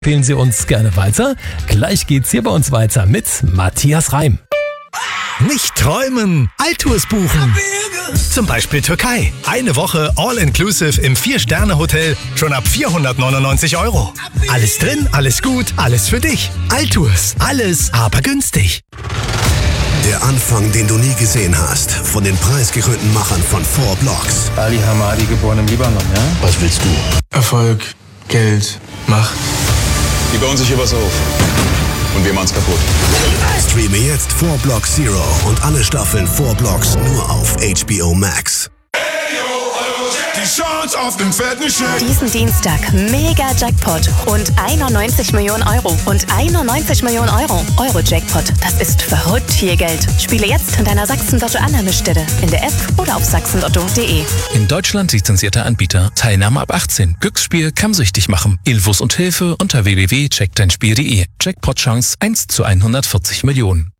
Empfehlen Sie uns gerne weiter. Gleich geht's hier bei uns weiter mit Matthias Reim. Nicht träumen, Altours buchen. Zum Beispiel Türkei. Eine Woche All-Inclusive im 4-Sterne-Hotel schon ab 499 €. Alles drin, alles gut, alles für dich. Altours, alles aber günstig. Der Anfang, den du nie gesehen hast, von den preisgekrönten Machern von 4 Blocks. Ali Hamadi, geboren im Libanon, ja? Was willst du? Erfolg, Geld, Macht. Die bauen sich hier was auf. Und wir machen's kaputt. Streame jetzt 4 Blocks Zero und alle Staffeln 4 Blocks nur auf HBO Max. Die Chance auf den fetten Scheck. Diesen Dienstag mega Jackpot und 91 Millionen Euro und 91 Millionen Euro. Euro-Jackpot, das ist verrückt viel Geld. Spiele jetzt in deiner Sachsen-Lotto-Annahmestelle, in der App oder auf sachsenlotto.de. In Deutschland lizenzierter Anbieter. Teilnahme ab 18. Glücksspiel kann süchtig machen. Infos und Hilfe unter www.checkdeinspiel.de. Jackpot-Chance 1 zu 140 Millionen.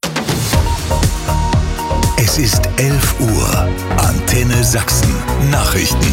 Es ist 11 Uhr. Antenne Sachsen. Nachrichten.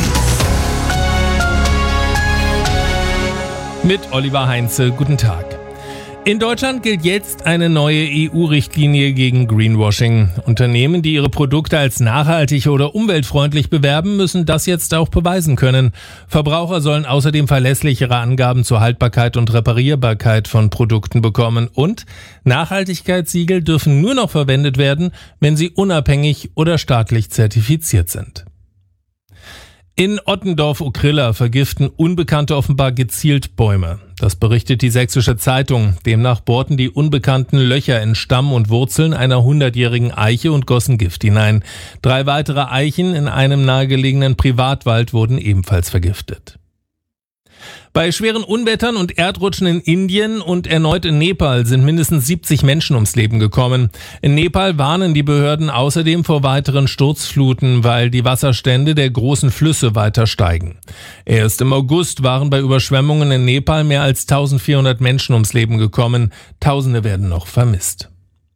Mit Oliver Heinze, guten Tag. In Deutschland gilt jetzt eine neue EU-Richtlinie gegen Greenwashing. Unternehmen, die ihre Produkte als nachhaltig oder umweltfreundlich bewerben, müssen das jetzt auch beweisen können. Verbraucher sollen außerdem verlässlichere Angaben zur Haltbarkeit und Reparierbarkeit von Produkten bekommen. Und Nachhaltigkeitssiegel dürfen nur noch verwendet werden, wenn sie unabhängig oder staatlich zertifiziert sind. In Ottendorf-Okrilla vergiften Unbekannte offenbar gezielt Bäume. Das berichtet die Sächsische Zeitung. Demnach bohrten die Unbekannten Löcher in Stamm und Wurzeln einer 100-jährigen Eiche und gossen Gift hinein. 3 weitere Eichen in einem nahegelegenen Privatwald wurden ebenfalls vergiftet. Bei schweren Unwettern und Erdrutschen in Indien und erneut in Nepal sind mindestens 70 Menschen ums Leben gekommen. In Nepal warnen die Behörden außerdem vor weiteren Sturzfluten, weil die Wasserstände der großen Flüsse weiter steigen. Erst im August waren bei Überschwemmungen in Nepal mehr als 1400 Menschen ums Leben gekommen. Tausende werden noch vermisst.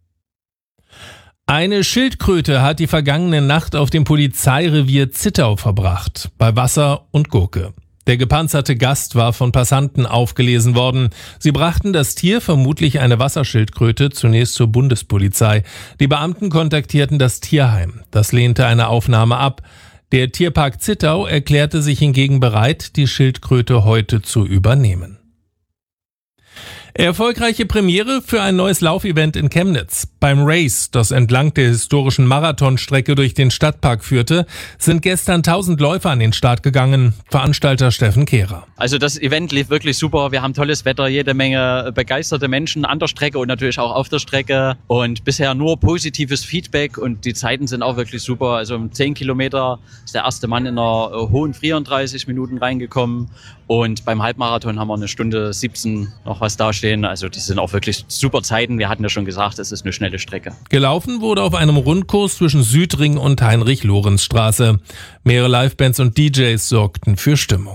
Eine Schildkröte hat die vergangene Nacht auf dem Polizeirevier Zittau verbracht, bei Wasser und Gurke. Der gepanzerte Gast war von Passanten aufgelesen worden. Sie brachten das Tier, vermutlich eine Wasserschildkröte, zunächst zur Bundespolizei. Die Beamten kontaktierten das Tierheim. Das lehnte eine Aufnahme ab. Der Tierpark Zittau erklärte sich hingegen bereit, die Schildkröte heute zu übernehmen. Erfolgreiche Premiere für ein neues Laufevent in Chemnitz. Beim Race, das entlang der historischen Marathonstrecke durch den Stadtpark führte, sind gestern 1000 Läufer an den Start gegangen. Veranstalter Steffen Kehrer. Also das Event lief wirklich super. Wir haben tolles Wetter, jede Menge begeisterte Menschen an der Strecke und natürlich auch auf der Strecke. Und bisher nur positives Feedback und die Zeiten sind auch wirklich super. Also um 10 Kilometer ist der erste Mann in einer hohen 34 Minuten reingekommen. Und beim Halbmarathon haben wir 1 Stunde 17 noch was dastehen. Also das sind auch wirklich super Zeiten. Wir hatten ja schon gesagt, es ist eine schnelle Strecke. Gelaufen wurde auf einem Rundkurs zwischen Südring und Heinrich-Lorenz-Straße. Mehrere Livebands und DJs sorgten für Stimmung.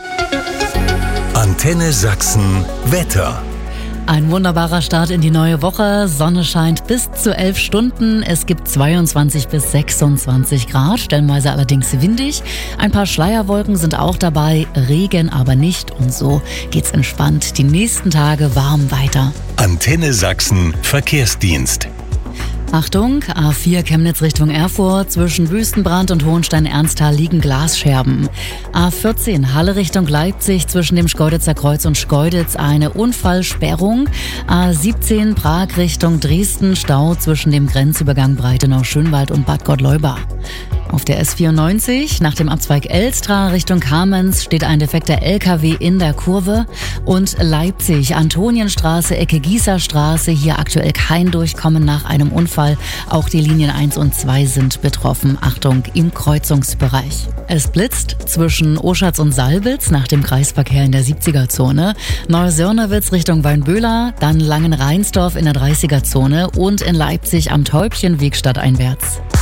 Antenne Sachsen Wetter. Ein wunderbarer Start in die neue Woche. Sonne scheint bis zu 11 Stunden. Es gibt 22 bis 26 Grad, stellenweise allerdings windig. Ein paar Schleierwolken sind auch dabei, Regen aber nicht. Und so geht's entspannt die nächsten Tage warm weiter. Antenne Sachsen Verkehrsdienst. Achtung, A4 Chemnitz Richtung Erfurt, zwischen Wüstenbrand und Hohenstein-Ernsthal liegen Glasscherben. A14 Halle Richtung Leipzig, zwischen dem Schkeuditzer Kreuz und Schkeuditz eine Unfallsperrung. A17 Prag Richtung Dresden, Stau zwischen dem Grenzübergang Breitenau-Schönwald und Bad Gottleuba. Auf der S94 nach dem Abzweig Elstra Richtung Kamenz steht ein defekter LKW in der Kurve. Und Leipzig, Antonienstraße, Ecke Gießerstraße, hier aktuell kein Durchkommen nach einem Unfall. Auch die Linien 1 und 2 sind betroffen. Achtung, im Kreuzungsbereich. Es blitzt zwischen Oschatz und Salbitz nach dem Kreisverkehr in der 70er-Zone. Neusörnerwitz Richtung Weinböhler, dann Langenreinsdorf in der 30er-Zone und in Leipzig am Täubchenweg stadteinwärts.